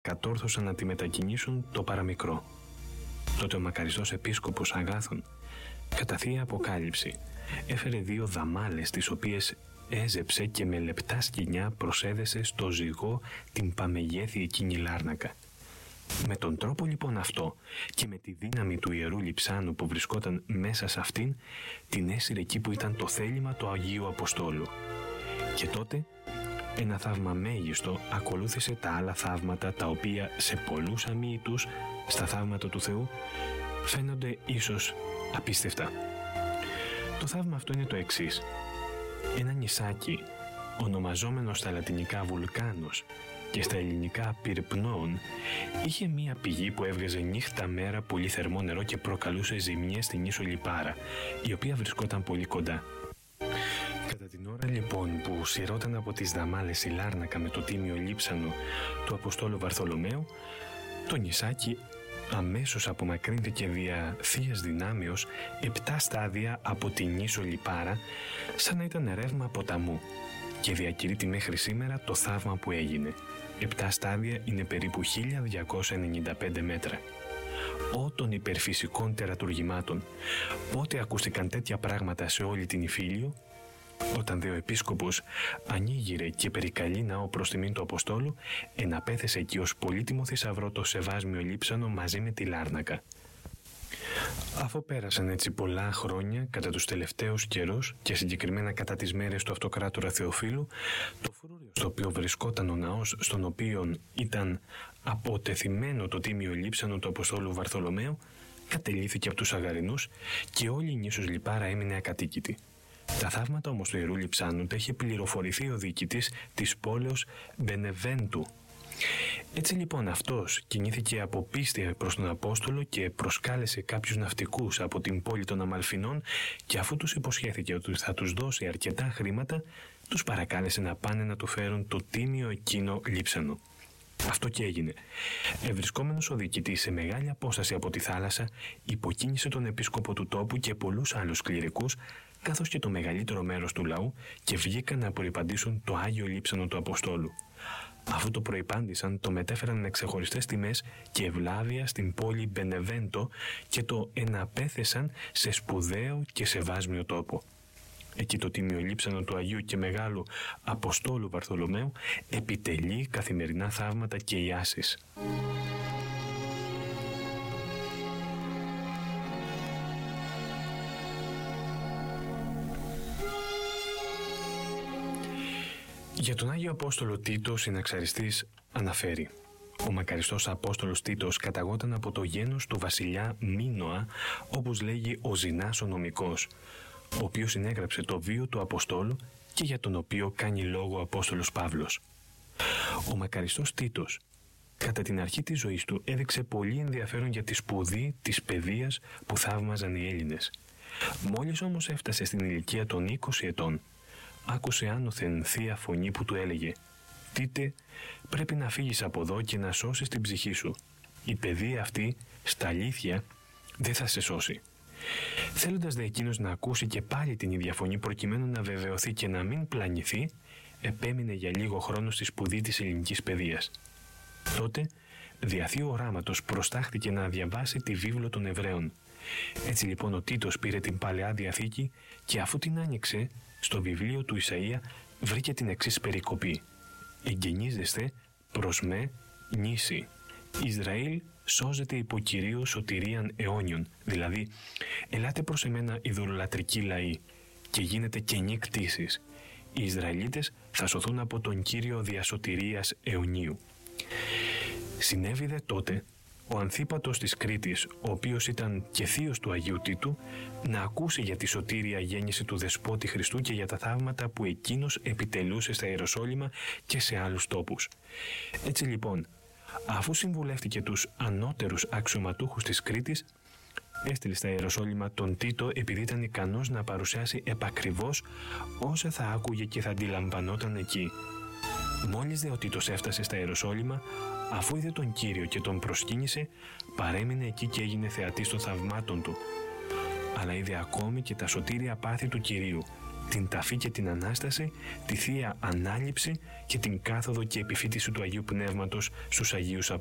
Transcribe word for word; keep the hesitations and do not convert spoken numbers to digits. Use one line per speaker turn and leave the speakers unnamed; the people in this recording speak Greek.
κατόρθωσαν να τη μετακινήσουν το παραμικρό. Τότε ο μακαριστός επίσκοπος Αγάθων, κατά θεία αποκάλυψη, έφερε δύο δαμάλες, τις οποίες έζεψε και με λεπτά σκοινιά προσέδεσε στο ζυγό την παμεγέθη εκείνη λάρνακα. Με τον τρόπο λοιπόν αυτό και με τη δύναμη του Ιερού Λειψάνου που βρισκόταν μέσα σε αυτήν, την έσυρε εκεί που ήταν το θέλημα του Αγίου Αποστόλου. Και τότε ένα θαύμα μέγιστο ακολούθησε τα άλλα θαύματα, τα οποία σε πολλούς αμοιητούς στα θαύματα του Θεού φαίνονται ίσως απίστευτα. Το θαύμα αυτό είναι το εξής. Ένα νησάκι, ονομαζόμενο στα λατινικά Βουλκάνος και στα ελληνικά Πυρπνόων, είχε μία πηγή που έβγαζε νύχτα μέρα πολύ θερμό νερό και προκαλούσε ζημιές στην ίσο Λιπάρα, η οποία βρισκόταν πολύ κοντά. Κατά την ώρα λοιπόν που σειρώταν από τις δαμάλες η λάρνακα με το τίμιο λείψανο του Αποστόλου Βαρθολομαίου, το νησάκι αμέσως απομακρύνθηκε δια θείας δυνάμεως επτά στάδια από την ίσο Λιπάρα, σαν να ήταν ρεύμα ποταμού, και διακηρύττει μέχρι σήμερα το θαύμα που έγινε. Επτά στάδια είναι περίπου χίλια διακόσια ενενήντα πέντε μέτρα. Ό των υπερφυσικών τερατουργημάτων. Πότε ακούστηκαν τέτοια πράγματα σε όλη την Ιφίλιο? Όταν δε ο επίσκοπος ανοίγειρε και περικαλεί ναό προς τιμήν του Αποστόλου, εναπέθεσε εκεί ως πολύτιμο θησαυρό το σεβάσμιο λείψανο μαζί με τη λάρνακα. Αφού πέρασαν έτσι πολλά χρόνια, κατά τους τελευταίους καιρούς και συγκεκριμένα κατά τις μέρες του Αυτοκράτορα Θεοφύλου, το φρούριο στο οποίο βρισκόταν ο ναός, στον οποίο ήταν αποτεθειμένο το τίμιο λείψανο του Αποστόλου Βαρθολομαίου, κατελήθηκε από τους Αγαρινούς και όλη η νήσος Λιπάρα έμεινε ακατοίκητη. Τα θαύματα όμως του Ιερού Λειψάνου τα είχε πληροφορηθεί ο διοικητής της πόλεως Μπενεβέντου. Έτσι λοιπόν αυτός κινήθηκε από πίστη προς τον Απόστολο και προσκάλεσε κάποιους ναυτικούς από την πόλη των Αμαλφινών, και αφού τους υποσχέθηκε ότι θα τους δώσει αρκετά χρήματα, τους παρακάλεσε να πάνε να του φέρουν το τίμιο εκείνο λείψανο. Αυτό και έγινε. Ευρισκόμενος ο διοικητής σε μεγάλη απόσταση από τη θάλασσα, υποκίνησε τον επίσκοπο του τόπου και πολλούς άλλους κληρικούς, καθώς και το μεγαλύτερο μέρος του λαού, και βγήκαν να προϋπαντήσουν το Άγιο Λείψανο του Αποστόλου. Αφού το προϋπάντησαν, το μετέφεραν με ξεχωριστές τιμές και ευλάβεια στην πόλη Μπενεβέντο και το εναπέθεσαν σε σπουδαίο και σεβάσμιο τόπο. Εκεί το τίμιο λείψανο του Αγίου και Μεγάλου Αποστόλου Βαρθολομαίου επιτελεί καθημερινά θαύματα και ιάσεις. Για τον Άγιο Απόστολο Τίτο, συναξαριστής, αναφέρει: ο μακαριστός Απόστολος Τίτος καταγόταν από το γένος του βασιλιά Μίνωα, όπως λέγει ο Ζηνάς ο νομικός, ο οποίος συνέγραψε το βίο του Αποστόλου και για τον οποίο κάνει λόγο ο Απόστολος Παύλος. Ο μακαριστός Τίτος κατά την αρχή της ζωής του έδειξε πολύ ενδιαφέρον για τη σπουδή της παιδείας που θαύμαζαν οι Έλληνες. Μόλις όμως έφτασε στην ηλικία των είκοσι ετών, άκουσε άνωθεν θεία φωνή που του έλεγε: «Τίτε, πρέπει να φύγεις από εδώ και να σώσεις την ψυχή σου. Η παιδεία αυτή, στα αλήθεια, δεν θα σε σώσει». Θέλοντας δε εκείνος να ακούσει και πάλι την ίδια φωνή, προκειμένου να βεβαιωθεί και να μην πλανηθεί, επέμεινε για λίγο χρόνο στη σπουδή της ελληνικής παιδείας. Τότε, δια θείου οράματος, προστάχθηκε να διαβάσει τη βίβλο των Εβραίων. Έτσι λοιπόν ο Τίτος πήρε την Παλαιά Διαθήκη και αφού την άνοιξε, στο βιβλίο του Ισαΐα βρήκε την εξής περικοπή: «Εγγενίζεστε προς με νήσι. Ισραήλ σώζεται υπό Κυρίου σωτηρίαν αιώνιον». Δηλαδή, ελάτε προς εμένα ειδωλολατρικοί λαοί και γίνετε καινή κτήσεις. Οι Ισραηλίτες θα σωθούν από τον Κύριο διασωτηρίας αιωνίου. Συνέβη δε τότε ο Ανθίπατος της Κρήτης, ο οποίος ήταν και θείος του Αγίου Τίτου, να ακούσει για τη σωτήρια γέννηση του Δεσπότη Χριστού και για τα θαύματα που εκείνος επιτελούσε στα Ιεροσόλυμα και σε άλλους τόπους. Έτσι λοιπόν, αφού συμβουλεύτηκε τους ανώτερους αξιωματούχους της Κρήτης, έστειλε στα Ιεροσόλυμα τον Τίτο, επειδή ήταν ικανός να παρουσιάσει επακριβώς όσα θα άκουγε και θα αντιλαμβανόταν εκεί. Μόλις δε ο Τίτος έφτασε στα Ιεροσόλυμα, αφού είδε τον Κύριο και τον προσκύνησε, παρέμεινε εκεί και έγινε θεατής των θαυμάτων του. Αλλά είδε ακόμη και τα σωτήρια πάθη του Κυρίου την ταφή και την Ανάσταση, τη Θεία Ανάληψη και την κάθοδο και επιφύτηση του Αγίου Πνεύματος στους Αγίους